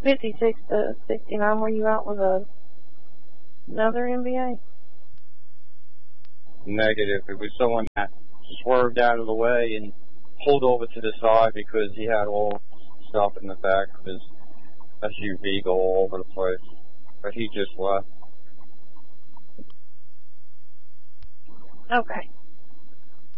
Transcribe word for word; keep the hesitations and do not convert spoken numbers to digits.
fifty-six to sixty-nine, were you out with a, another N B A? Negative. It was someone that swerved out of the way and pulled over to the side because he had all stuff in the back of his S U V go all over the place. But he just left. Okay.